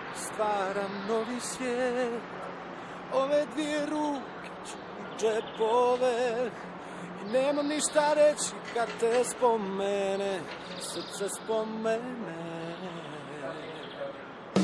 stvaram novi svijet. Ove dvije ruke ću u džepove i nemam ništa reći kad te spomene, srce spomene.